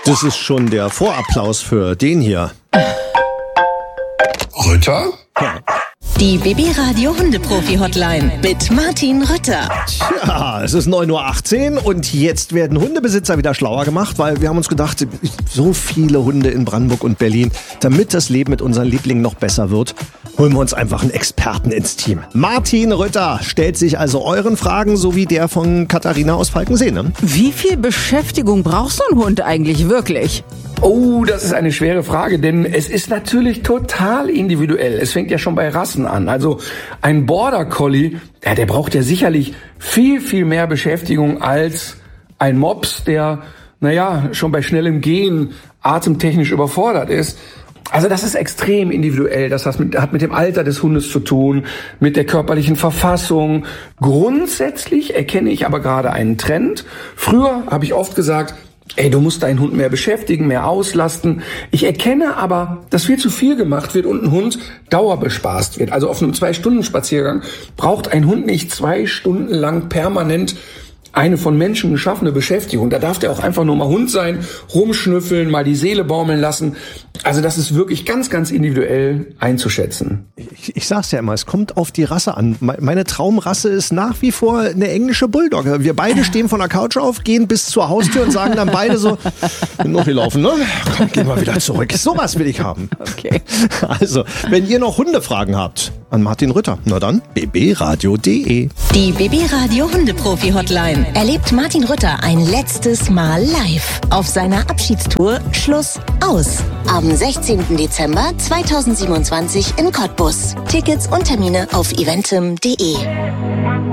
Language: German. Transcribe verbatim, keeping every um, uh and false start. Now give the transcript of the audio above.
Das ist schon der Vorapplaus für den hier. Rütter? Ja. Die B B Radio Hundeprofi-Hotline mit Martin Rütter. Tja, es ist neun Uhr achtzehn und jetzt werden Hundebesitzer wieder schlauer gemacht, weil wir haben uns gedacht, so viele Hunde in Brandenburg und Berlin, damit das Leben mit unseren Lieblingen noch besser wird, holen wir uns einfach einen Experten ins Team. Martin Rütter stellt sich also euren Fragen sowie der von Katharina aus Falkensee. Ne? Wie viel Beschäftigung braucht so ein Hund eigentlich wirklich? Oh, das ist eine schwere Frage, denn es ist natürlich total individuell. Es fängt ja schon bei Rassen an. Also ein Border Collie, ja, der braucht ja sicherlich viel, viel mehr Beschäftigung als ein Mops, der, naja, schon bei schnellem Gehen atemtechnisch überfordert ist. Also das ist extrem individuell. Das hat mit, hat mit dem Alter des Hundes zu tun, mit der körperlichen Verfassung. Grundsätzlich erkenne ich aber gerade einen Trend. Früher habe ich oft gesagt, ey, du musst deinen Hund mehr beschäftigen, mehr auslasten. Ich erkenne aber, dass viel zu viel gemacht wird und ein Hund dauerbespaßt wird. Also auf einem Zwei-Stunden-Spaziergang braucht ein Hund nicht zwei Stunden lang permanent eine von Menschen geschaffene Beschäftigung. Da darf der auch einfach nur mal Hund sein, rumschnüffeln, mal die Seele baumeln lassen. Also das ist wirklich ganz, ganz individuell einzuschätzen. Ich, ich sag's ja immer, es kommt auf die Rasse an. Meine Traumrasse ist nach wie vor eine englische Bulldogge. Wir beide stehen von der Couch auf, gehen bis zur Haustür und sagen dann beide so, noch hier laufen, ne? Komm, gehen wir wieder zurück. Sowas will ich haben. Okay. Also, wenn ihr noch Hundefragen habt, an Martin Rütter, na dann b b radio punkt d e. Die B B Radio Hundeprofi-Hotline erlebt Martin Rütter ein letztes Mal live auf seiner Abschiedstour Schluss aus. Am sechzehnten Dezember zweitausendsiebenundzwanzig in Cottbus. Tickets und Termine auf eventim punkt d e.